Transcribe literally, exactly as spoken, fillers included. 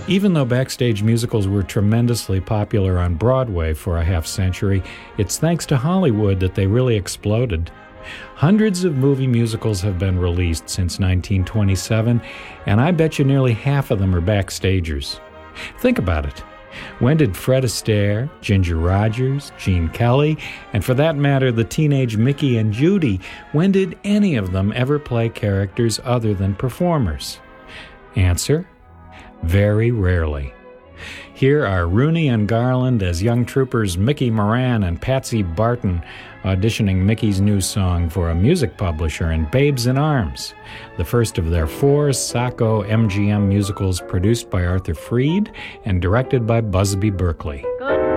Even though backstage musicals were tremendously popular on Broadway for a half century, it's thanks to Hollywood that they really exploded. Hundreds of movie musicals have been released since nineteen twenty-seven, and I bet you nearly half of them are backstagers. Think about it. When did Fred Astaire, Ginger Rogers, Gene Kelly, and for that matter the teenage Mickey and Judy, when did any of them ever play characters other than performers? Answer: very rarely. Here are Rooney and Garland as young troopers Mickey Moran and Patsy Barton auditioning Mickey's new song for a music publisher in Babes in Arms, the first of their four Sacco M G M musicals produced by Arthur Freed and directed by Busby Berkeley. Good